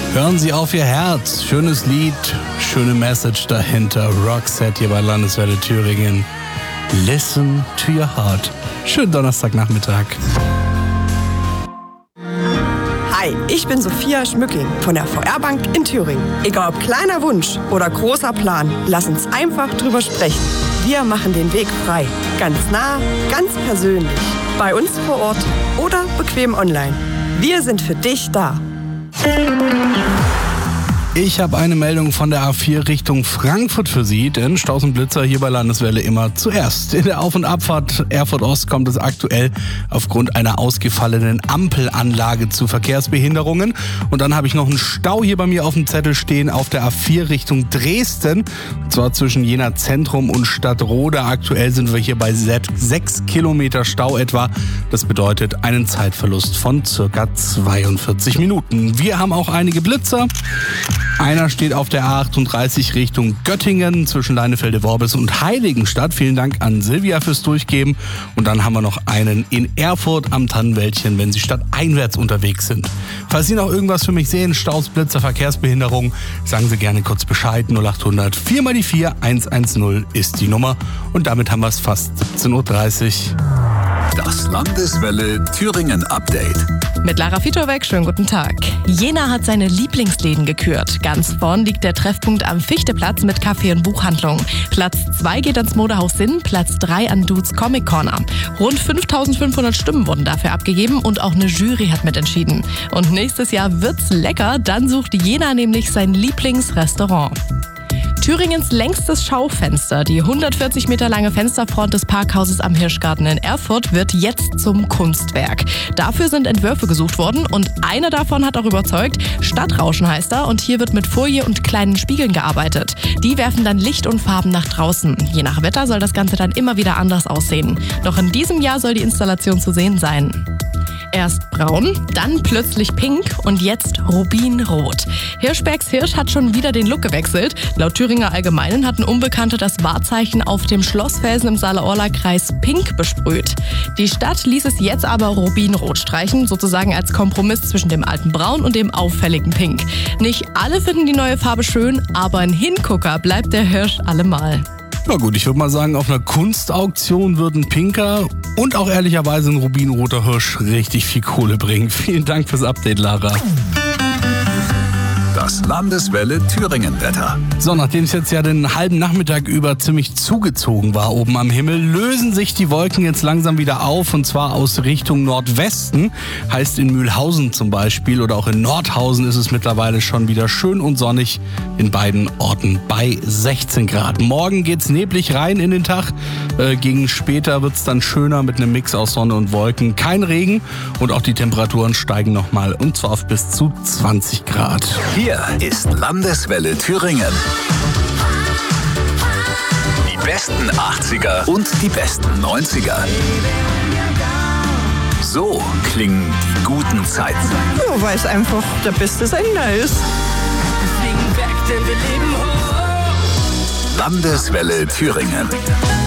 Hören Sie auf Ihr Herz. Schönes Lied, schöne Message dahinter. Roxette hier bei Landeswelle Thüringen. Listen to your heart. Schönen Donnerstagnachmittag. Hi, ich bin Sophia Schmücking von der VR-Bank in Thüringen. Egal ob kleiner Wunsch oder großer Plan, lass uns einfach drüber sprechen. Wir machen den Weg frei. Ganz nah, ganz persönlich. Bei uns vor Ort oder bequem online. Wir sind für dich da. Ich habe eine Meldung von der A4 Richtung Frankfurt für Sie, denn Staus und Blitzer hier bei Landeswelle immer zuerst. In der Auf- und Abfahrt Erfurt Ost kommt es aktuell aufgrund einer ausgefallenen Ampelanlage zu Verkehrsbehinderungen. Und dann habe ich noch einen Stau hier bei mir auf dem Zettel stehen auf der A4 Richtung Dresden. Und zwar zwischen Jena Zentrum und Stadtroda. Aktuell sind wir hier bei 6 Kilometer Stau etwa. Das bedeutet einen Zeitverlust von circa 42 Minuten. Wir haben auch einige Blitzer. Einer steht auf der A38 Richtung Göttingen zwischen Leinefelde-Worbis und Heiligenstadt. Vielen Dank an Silvia fürs Durchgeben. Und dann haben wir noch einen in Erfurt am Tannenwäldchen, wenn Sie stadteinwärts unterwegs sind. Falls Sie noch irgendwas für mich sehen, Staus, Blitzer, Verkehrsbehinderung, sagen Sie gerne kurz Bescheid. 0800 4 mal die 4 110 ist die Nummer. Und damit haben wir es fast 17.30 Uhr. Das Landeswelle Thüringen Update. Mit Lara Fitowek, schönen guten Tag. Jena hat seine Lieblingsläden gekürt. Ganz vorn liegt der Treffpunkt am Fichteplatz mit Café und Buchhandlung. Platz 2 geht ans Modehaus Sinn, Platz 3 an Dudes Comic Corner. Rund 5.500 Stimmen wurden dafür abgegeben und auch eine Jury hat mitentschieden. Und nächstes Jahr wird's lecker, dann sucht Jena nämlich sein Lieblingsrestaurant. Thüringens längstes Schaufenster, die 140 Meter lange Fensterfront des Parkhauses am Hirschgarten in Erfurt, wird jetzt zum Kunstwerk. Dafür sind Entwürfe gesucht worden und einer davon hat auch überzeugt. Stadtrauschen heißt er und hier wird mit Folie und kleinen Spiegeln gearbeitet. Die werfen dann Licht und Farben nach draußen. Je nach Wetter soll das Ganze dann immer wieder anders aussehen. Noch in diesem Jahr soll die Installation zu sehen sein. Erst braun, dann plötzlich pink und jetzt rubinrot. Hirschbergs Hirsch hat schon wieder den Look gewechselt. Laut Thüringer Allgemeinen hatten Unbekannte das Wahrzeichen auf dem Schlossfelsen im Saale-Orla-Kreis pink besprüht. Die Stadt ließ es jetzt aber rubinrot streichen, sozusagen als Kompromiss zwischen dem alten Braun und dem auffälligen Pink. Nicht alle finden die neue Farbe schön, aber ein Hingucker bleibt der Hirsch allemal. Na gut, ich würde mal sagen, auf einer Kunstauktion wird ein pinker und auch ehrlicherweise ein rubinroter Hirsch richtig viel Kohle bringen. Vielen Dank fürs Update, Lara. Das Landeswelle Thüringen Wetter. So, nachdem es jetzt ja den halben Nachmittag über ziemlich zugezogen war oben am Himmel, lösen sich die Wolken jetzt langsam wieder auf und zwar aus Richtung Nordwesten. Heißt in Mühlhausen zum Beispiel oder auch in Nordhausen ist es mittlerweile schon wieder schön und sonnig in beiden Orten bei 16 Grad. Morgen geht's neblig rein in den Tag. Gegen später wird's dann schöner mit einem Mix aus Sonne und Wolken. Kein Regen und auch die Temperaturen steigen nochmal und zwar auf bis zu 20 Grad. Hier ist Landeswelle Thüringen. Die besten 80er und die besten 90er. So klingen die guten Zeiten. Ja, weil es einfach der beste Sender ist. Landeswelle Thüringen.